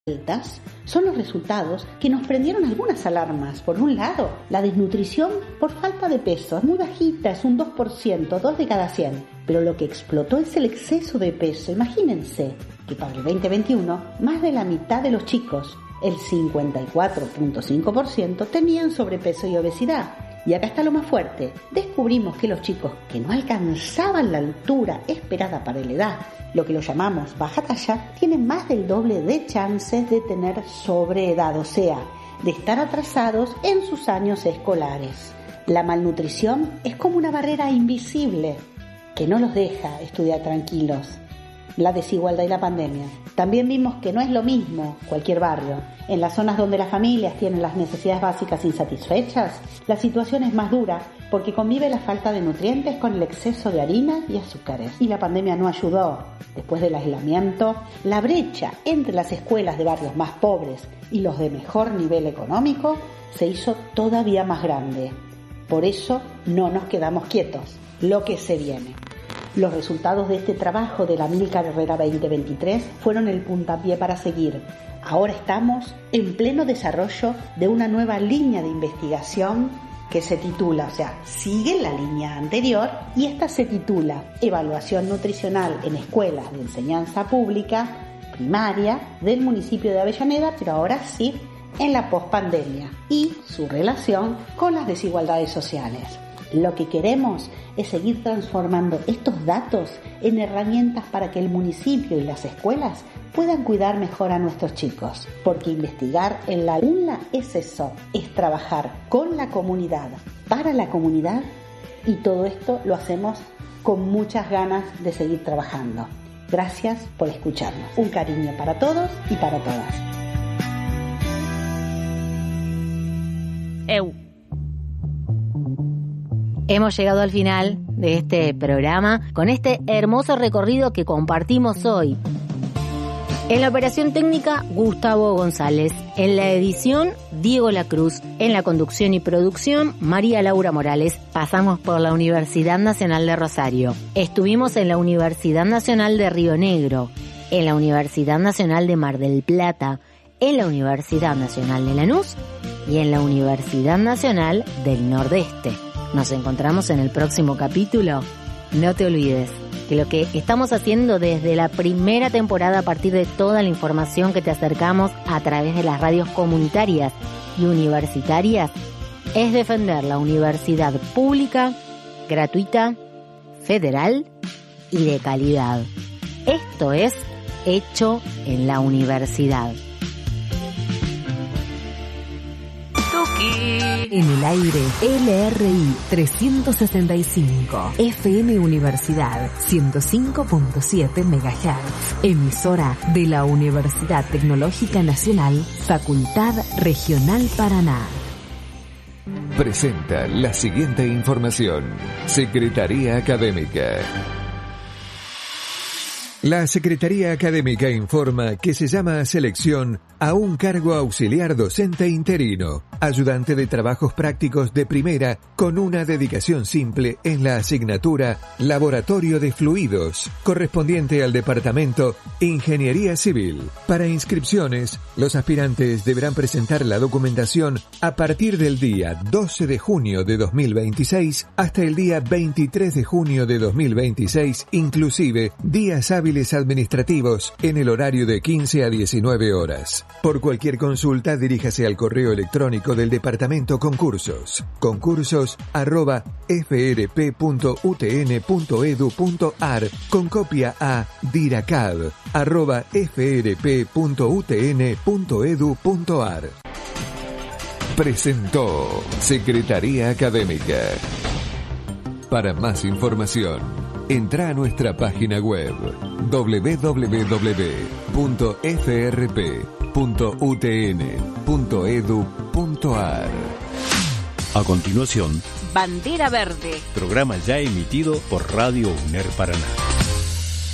son los resultados que nos prendieron algunas alarmas. Por un lado, la desnutrición por falta de peso es muy bajita, es un 2%, 2 de cada 100. Pero lo que explotó es el exceso de peso. Imagínense que para el 2021, más de la mitad de los chicos, el 54.5%, tenían sobrepeso y obesidad. Y acá está lo más fuerte. Descubrimos que los chicos que no alcanzaban la altura esperada para la edad, lo que lo llamamos baja talla, tienen más del doble de chances de tener sobreedad, o sea, de estar atrasados en sus años escolares. La malnutrición es como una barrera invisible que no los deja estudiar tranquilos. La desigualdad y la pandemia. También vimos que no es lo mismo cualquier barrio. En las zonas donde las familias tienen las necesidades básicas insatisfechas, la situación es más dura porque convive la falta de nutrientes con el exceso de harina y azúcares. Y la pandemia no ayudó. Después del aislamiento, la brecha entre las escuelas de barrios más pobres y los de mejor nivel económico se hizo todavía más grande. Por eso no nos quedamos quietos. Lo que se viene. Los resultados de este trabajo de la Amílcar Herrera 2023 fueron el puntapié para seguir. Ahora estamos en pleno desarrollo de una nueva línea de investigación que se titula, sigue la línea anterior, y esta se titula Evaluación Nutricional en Escuelas de Enseñanza Pública Primaria del municipio de Avellaneda, pero ahora sí en la pospandemia, y su relación con las desigualdades sociales. Lo que queremos es seguir transformando estos datos en herramientas para que el municipio y las escuelas puedan cuidar mejor a nuestros chicos. Porque investigar en la UNLA es eso, es trabajar con la comunidad, para la comunidad, y todo esto lo hacemos con muchas ganas de seguir trabajando. Gracias por escucharnos. Un cariño para todos y para todas. Hemos llegado al final de este programa con este hermoso recorrido que compartimos hoy. En la operación técnica, Gustavo González. En la edición, Diego Lacruz. En la conducción y producción, María Laura Morales. Pasamos por la Universidad Nacional de Rosario. Estuvimos en la Universidad Nacional de Río Negro, en la Universidad Nacional de Mar del Plata, en la Universidad Nacional de Lanús y en la Universidad Nacional del Nordeste. Nos encontramos en el próximo capítulo. No te olvides que lo que estamos haciendo desde la primera temporada, a partir de toda la información que te acercamos a través de las radios comunitarias y universitarias, es defender la universidad pública, gratuita, federal y de calidad. Esto es Hecho en la Universidad. En el aire, LRI 365, FM Universidad 105.7 MHz, emisora de la Universidad Tecnológica Nacional, Facultad Regional Paraná. Presenta la siguiente información. Secretaría Académica. La Secretaría Académica informa que se llama a selección a un cargo auxiliar docente interino, ayudante de trabajos prácticos de primera con una dedicación simple en la asignatura Laboratorio de Fluidos, correspondiente al Departamento Ingeniería Civil. Para inscripciones, los aspirantes deberán presentar la documentación a partir del día 12 de junio de 2026 hasta el día 23 de junio de 2026, inclusive días hábiles administrativos en el horario de 15 a 19 horas. Por cualquier consulta, diríjase al correo electrónico del Departamento Concursos, concursos@frp.utn.edu.ar, con copia a diracad@frp.utn.edu.ar. Presentó Secretaría Académica. Para más información, entra a nuestra página web www.frp.utn.edu.ar. A continuación, Bandera Verde, programa ya emitido por Radio UNER Paraná.